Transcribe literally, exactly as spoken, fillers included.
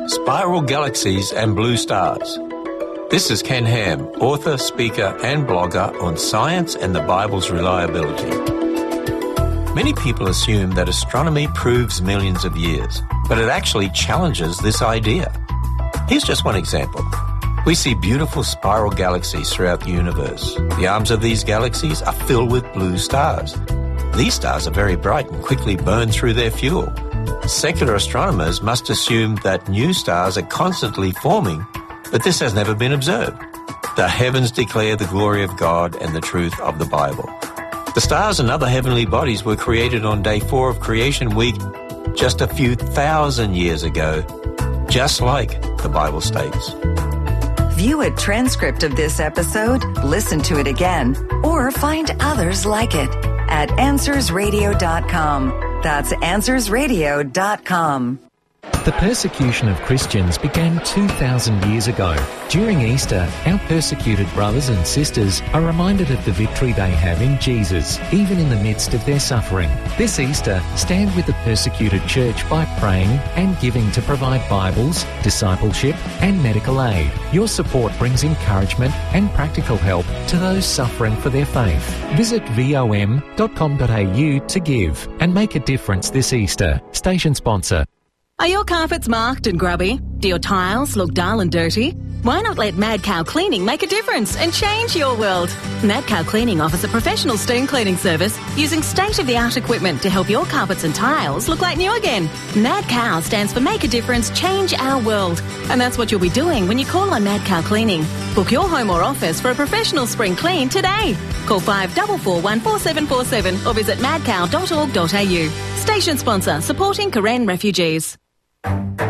Spiral Galaxies and Blue Stars. This is Ken Ham, author, speaker and blogger on science and the Bible's reliability. Many people assume that astronomy proves millions of years, but it actually challenges this idea. Here's just one example. We see beautiful spiral galaxies throughout the universe. The arms of these galaxies are filled with blue stars. These stars are very bright and quickly burn through their fuel. Secular astronomers must assume that new stars are constantly forming, but this has never been observed. The heavens declare the glory of God and the truth of the Bible. The stars and other heavenly bodies were created on day four of creation week just a few thousand years ago, just like the Bible states. View a transcript of this episode, listen to it again, or find others like it at answers radio dot com. That's answers radio dot com. The persecution of Christians began two thousand years ago. During Easter, our persecuted brothers and sisters are reminded of the victory they have in Jesus, even in the midst of their suffering. This Easter, stand with the persecuted church by praying and giving to provide Bibles, discipleship and medical aid. Your support brings encouragement and practical help to those suffering for their faith. Visit vom dot com dot a u to give and make a difference this Easter. Station sponsor. Are your carpets marked and grubby? Do your tiles look dull and dirty? Why not let Mad Cow Cleaning make a difference and change your world? Mad Cow Cleaning offers a professional steam cleaning service using state-of-the-art equipment to help your carpets and tiles look like new again. Mad Cow stands for Make a Difference, Change Our World. And that's what you'll be doing when you call on Mad Cow Cleaning. Book your home or office for a professional spring clean today. Call five four four one four seven four seven or visit mad cow dot org dot a u. Station sponsor, supporting Karen refugees.